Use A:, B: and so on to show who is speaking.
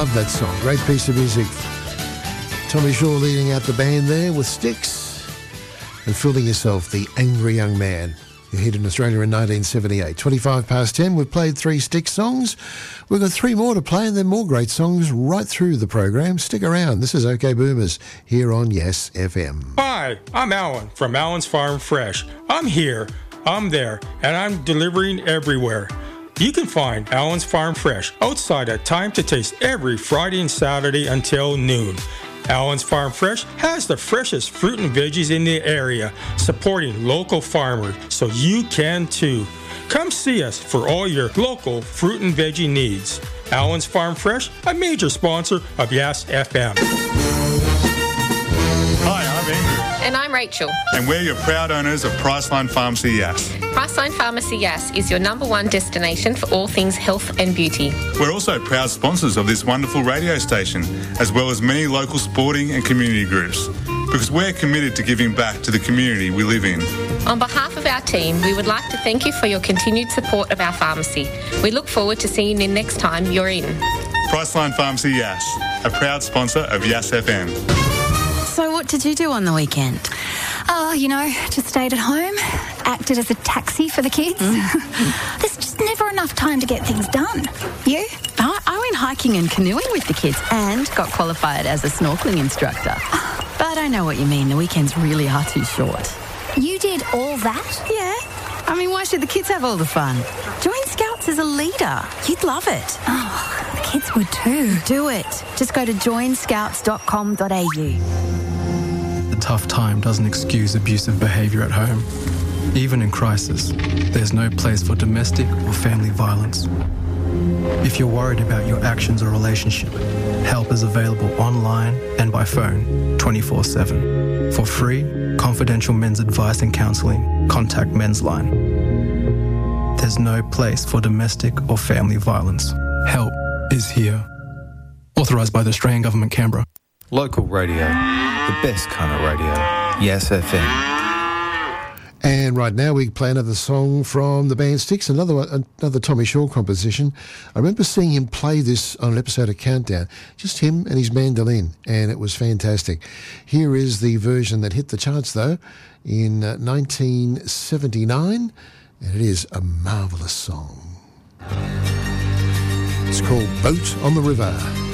A: Love that song. Great piece of music. Tommy Shaw leading out the band there with Styx and Fooling Yourself, the Angry Young Man. You hit in Australia in 1978. 25 past 10. We've played 3 Styx songs. We've got 3 more to play and then more great songs right through the program. Stick around. This is OK Boomers here on Yes FM.
B: Hi, I'm Alan from Alan's Farm Fresh. I'm here, I'm there, and I'm delivering everywhere. You can find Alan's Farm Fresh outside at Time to Taste every Friday and Saturday until noon. Alan's Farm Fresh has the freshest fruit and veggies in the area, supporting local farmers, so you can too. Come see us for all your local fruit and veggie needs. Alan's Farm Fresh, a major sponsor of Yes FM.
C: Hi, I'm Andrew.
D: And I'm Rachel.
C: And we're your proud owners of Priceline Pharmacy Yass.
D: Priceline Pharmacy Yass is your #1 destination for all things health and beauty.
C: We're also proud sponsors of this wonderful radio station, as well as many local sporting and community groups, because we're committed to giving back to the community we live in.
D: On behalf of our team, we would like to thank you for your continued support of our pharmacy. We look forward to seeing you next time you're in.
C: Priceline Pharmacy Yass, a proud sponsor of Yass FM.
E: So what did you do on the weekend?
F: Oh, just stayed at home, acted as a taxi for the kids. There's just never enough time to get things done. You?
E: I went hiking and canoeing with the kids and got qualified as a snorkeling instructor. But I know what you mean. The weekends really are too short.
F: You did all that?
E: Yeah. I mean, why should the kids have all the fun? Join Scouts as a leader. You'd love it.
F: Oh, the kids would too.
E: Do it. Just go to joinscouts.com.au.
G: A tough time doesn't excuse abusive behaviour at home. Even in crisis, there's no place for domestic or family violence. If you're worried about your actions or relationship, help is available online and by phone 24/7. For free, confidential men's advice and counselling, contact Men's Line. There's no place for domestic or family violence. Help is here. Authorised by the Australian Government, Canberra.
H: Local radio, the best kind of radio. Yes FM.
A: And right now we play another song from the band Styx, another Tommy Shaw composition. I remember seeing him play this on an episode of Countdown, just him and his mandolin, and it was fantastic. Here is the version that hit the charts, though, in 1979, and it is a marvellous song. It's called Boat on the River.